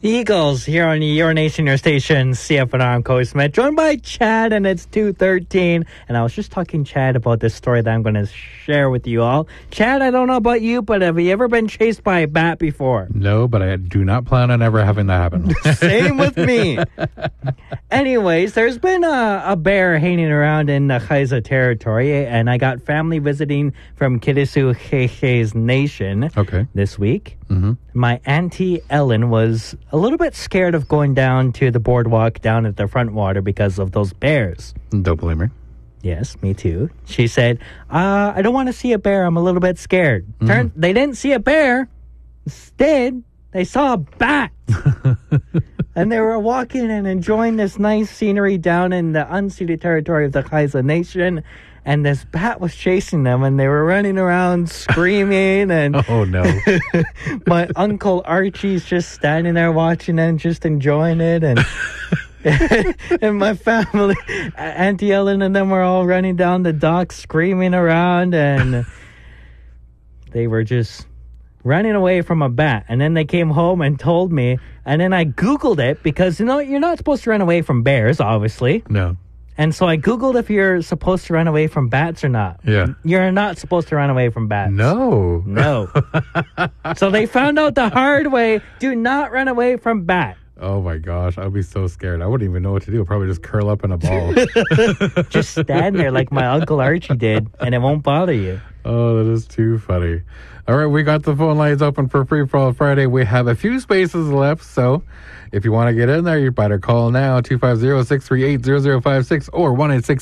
Eagles here on Your Nation, Your Station, CFNR. I'm Cody Smith, joined by Chad, and it's 2:13. And I was just talking, Chad, about this story that I'm going to share with you all. Chad, I don't know about you, but have you ever been chased by a bat before? No, but I do not plan on ever having that happen. Same with me. Anyways, there's been a bear hanging around in the Haida territory, and I got family visiting from Kidisu Hehe's Nation this week. Mm-hmm. My auntie Ellen was a little bit scared of going down to the boardwalk down at the front water because of those bears. Don't blame her. Yes, me too. She said, I don't want to see a bear. I'm a little bit scared. They didn't see a bear. Instead, they saw a bat. And they were walking and enjoying this nice scenery down in the unceded territory of the Haida Nation. And this bat was chasing them, and they were running around screaming. And oh, no. My Uncle Archie's just standing there watching and just enjoying it. And and my family, Auntie Ellen and them were all running down the dock screaming around. And they were just running away from a bat. And then they came home and told me. And then I Googled it because, you know, you're not supposed to run away from bears, obviously. No. And so I Googled if you're supposed to run away from bats or not. Yeah. You're not supposed to run away from bats. No. So they found out the hard way. Do not run away from bat. Oh, my gosh. I'd be so scared. I wouldn't even know what to do. I'd probably just curl up in a ball. Just stand there like my Uncle Archie did, and it won't bother you. Oh, that is too funny. All right, we got the phone lines open for Free For All Friday. We have a few spaces left, so if you want to get in there, you better call now, 250-638-0056 or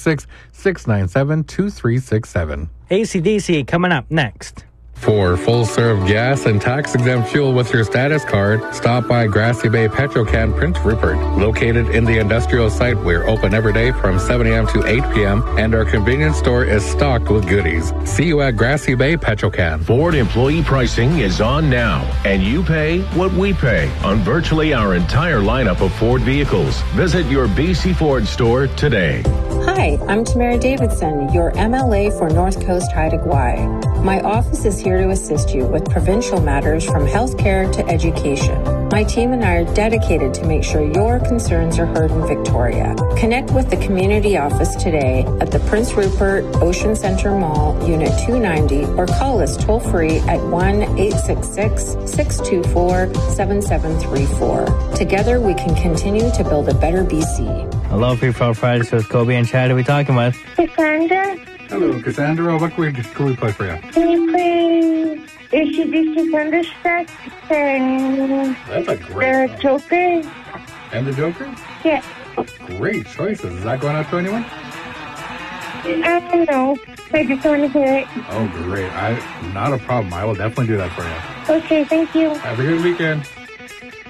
1-866-697-2367. AC/DC coming up next. For full-serve gas and tax-exempt fuel with your status card, stop by Grassy Bay Petrocan Prince Rupert. Located in the industrial site, we're open every day from 7 a.m. to 8 p.m., and our convenience store is stocked with goodies. See you at Grassy Bay Petrocan. Ford employee pricing is on now, and you pay what we pay on virtually our entire lineup of Ford vehicles. Visit your BC Ford store today. Hi, I'm Tamara Davidson, your MLA for North Coast Haida Gwaii. My office is here to assist you with provincial matters from healthcare to education. My team and I are dedicated to make sure your concerns are heard in Victoria. Connect with the community office today at the Prince Rupert Ocean Centre Mall, Unit 290, or call us toll-free at 1-866-624-7734. Together, we can continue to build a better BC. Hello, Free For All Fridays with Kobe and Chad. Who are we talking with? Cassandra. Hello, Cassandra. What can we play for you? Can you play AC/DC Thunderstruck and That's a great the Joker? And the Joker? Yeah. Great choices. Is that going out to anyone? I don't know. I just want to hear it. Oh, great. Not a problem. I will definitely do that for you. Okay, thank you. Have a good weekend.